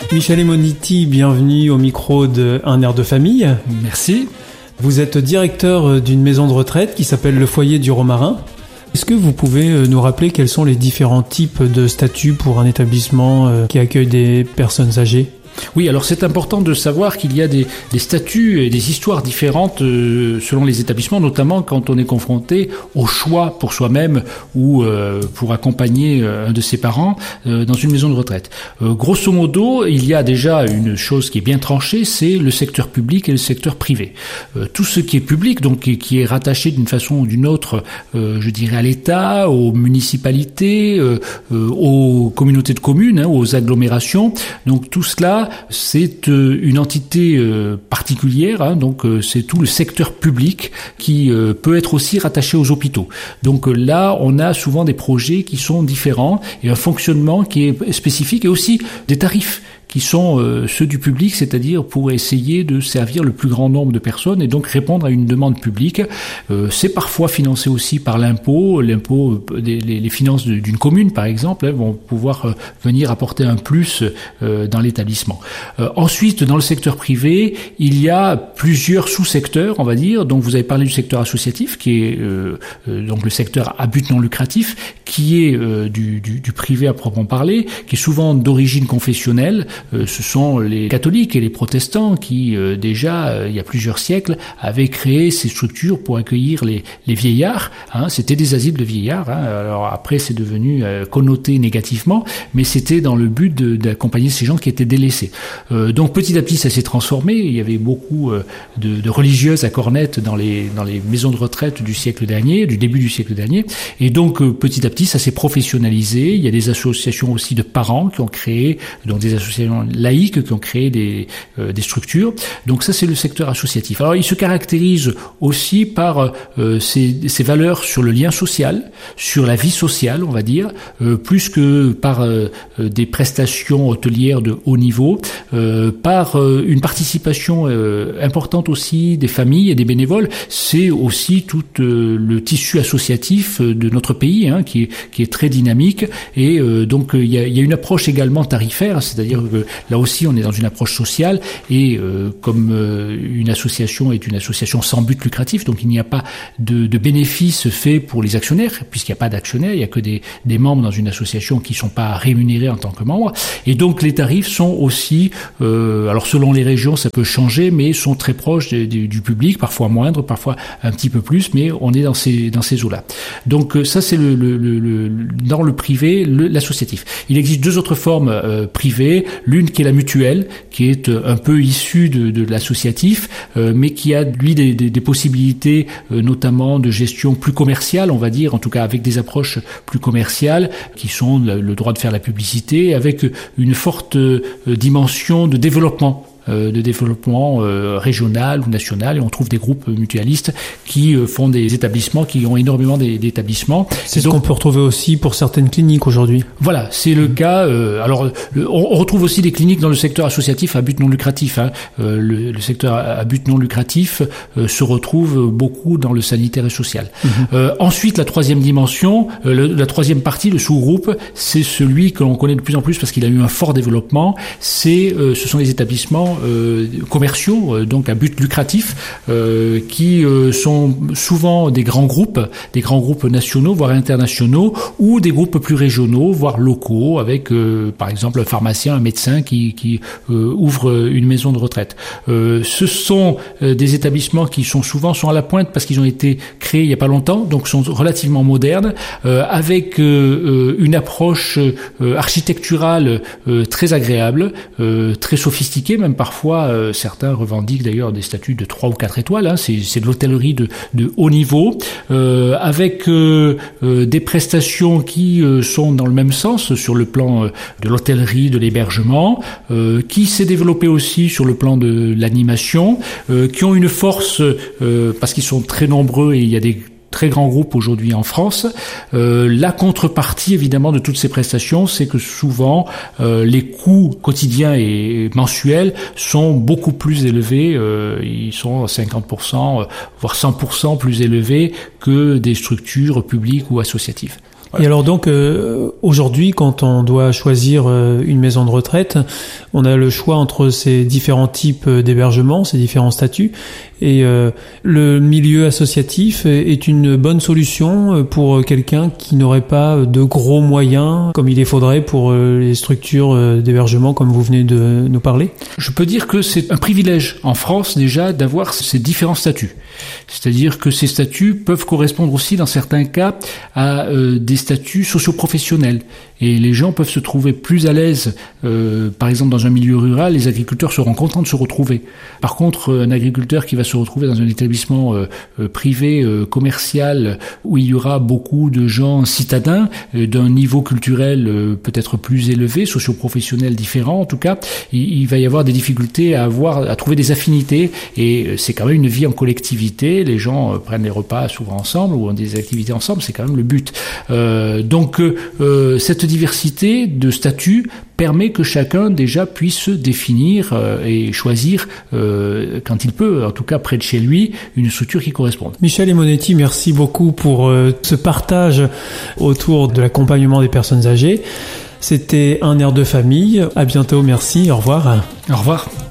Michele Moniti, bienvenue au micro de Un air de famille. Merci. Vous êtes directeur d'une maison de retraite qui s'appelle le Foyer du Romarin. Est-ce que vous pouvez nous rappeler quels sont les différents types de statuts pour un établissement qui accueille des personnes âgées ? Oui, alors c'est important de savoir qu'il y a des statuts et des histoires différentes selon les établissements, notamment quand on est confronté au choix pour soi-même ou pour accompagner un de ses parents dans une maison de retraite. Grosso modo, il y a déjà une chose qui est bien tranchée, c'est le secteur public et le secteur privé. Tout ce qui est public, donc qui est rattaché d'une façon ou d'une autre, je dirais à l'État, aux municipalités, aux communautés de communes, aux agglomérations, donc tout cela, c'est une entité particulière, donc c'est tout le secteur public qui peut être aussi rattaché aux hôpitaux. Donc là, on a souvent des projets qui sont différents et un fonctionnement qui est spécifique et aussi des tarifs qui sont ceux du public, c'est-à-dire pour essayer de servir le plus grand nombre de personnes et donc répondre à une demande publique. C'est parfois financé aussi par l'impôt. Les finances d'une commune, par exemple, vont pouvoir venir apporter un plus dans l'établissement. Ensuite, dans le secteur privé, il y a plusieurs sous-secteurs, on va dire. Donc, vous avez parlé du secteur associatif, qui est donc le secteur à but non lucratif, qui est du privé à proprement parler, qui est souvent d'origine confessionnelle. Ce sont les catholiques et les protestants qui, déjà, il y a plusieurs siècles, avaient créé ces structures pour accueillir les vieillards. C'était des asiles de vieillards. Alors après, c'est devenu connoté négativement, mais c'était dans le but d'accompagner ces gens qui étaient délaissés. Donc petit à petit, ça s'est transformé. Il y avait beaucoup de religieuses à cornettes dans les maisons de retraite du début du siècle dernier. Et donc petit à petit, ça s'est professionnalisé. Il y a des associations aussi de parents qui ont créé, donc des associations laïques qui ont créé des structures. Donc ça, c'est le secteur associatif. Alors, il se caractérise aussi par ses valeurs sur le lien social, sur la vie sociale, on va dire, plus que par des prestations hôtelières de haut niveau, par une participation importante aussi des familles et des bénévoles. C'est aussi tout le tissu associatif de notre pays, qui est très dynamique. Et donc, il y a une approche également tarifaire, c'est-à-dire que là aussi, on est dans une approche sociale et comme une association est une association sans but lucratif, donc il n'y a pas de bénéfices faits pour les actionnaires, puisqu'il n'y a pas d'actionnaires, il n'y a que des membres dans une association qui ne sont pas rémunérés en tant que membres. Et donc les tarifs sont aussi, alors selon les régions, ça peut changer, mais sont très proches du public, parfois moindres, parfois un petit peu plus, mais on est dans ces eaux-là. Donc ça, c'est dans le privé, l'associatif. Il existe deux autres formes privées. L'une qui est la mutuelle, qui est un peu issue de l'associatif, mais qui a, lui, des possibilités, notamment de gestion plus commerciale, on va dire, en tout cas avec des approches plus commerciales, qui sont le droit de faire la publicité, avec une forte dimension de développement régional ou national, et on trouve des groupes mutualistes qui font des établissements, qui ont énormément d'établissements. C'est ce qu'on peut retrouver aussi pour certaines cliniques aujourd'hui. Voilà, c'est le cas. Alors, on retrouve aussi des cliniques dans le secteur associatif à but non lucratif. Le secteur à but non lucratif se retrouve beaucoup dans le sanitaire et social. Ensuite, la troisième dimension, la troisième partie, le sous-groupe, c'est celui que l'on connaît de plus en plus parce qu'il a eu un fort développement. Ce sont les établissements commerciaux, donc à but lucratif, qui sont souvent des grands groupes nationaux, voire internationaux, ou des groupes plus régionaux, voire locaux, avec par exemple un pharmacien, un médecin qui ouvre une maison de retraite. Ce sont des établissements qui sont à la pointe parce qu'ils ont été créés il n'y a pas longtemps, donc sont relativement modernes, avec une approche architecturale très agréable, très sophistiquée, même parfois certains revendiquent d'ailleurs des statuts de 3 ou 4 étoiles, c'est de l'hôtellerie de haut niveau, avec des prestations qui sont dans le même sens sur le plan de l'hôtellerie, de l'hébergement, qui s'est développé aussi sur le plan de l'animation, qui ont une force parce qu'ils sont très nombreux et il y a des très grands groupes aujourd'hui en France. La contrepartie, évidemment, de toutes ces prestations, c'est que souvent, les coûts quotidiens et mensuels sont beaucoup plus élevés. Ils sont 50%, voire 100% plus élevés que des structures publiques ou associatives. Et alors donc aujourd'hui, quand on doit choisir une maison de retraite, on a le choix entre ces différents types d'hébergement, ces différents statuts, et le milieu associatif est une bonne solution pour quelqu'un qui n'aurait pas de gros moyens comme il les faudrait pour les structures d'hébergement comme vous venez de nous parler. Je peux dire que c'est un privilège en France déjà d'avoir ces différents statuts. C'est-à-dire que ces statuts peuvent correspondre aussi dans certains cas à des statuts socio-professionnels. Et les gens peuvent se trouver plus à l'aise, par exemple dans un milieu rural, les agriculteurs seront contents de se retrouver. Par contre, un agriculteur qui va se retrouver dans un établissement privé, commercial, où il y aura beaucoup de gens citadins, d'un niveau culturel peut-être plus élevé, socio-professionnel différent en tout cas, il va y avoir des difficultés à trouver des affinités, et c'est quand même une vie en collectivité, les gens prennent les repas souvent ensemble, ou ont des activités ensemble, c'est quand même le but. Donc cette diversité de statuts permet que chacun déjà puisse se définir et choisir quand il peut, en tout cas près de chez lui, une structure qui corresponde. Michel Emonetti, merci beaucoup pour ce partage autour de l'accompagnement des personnes âgées. C'était un air de famille. À bientôt, merci, au revoir. Au revoir.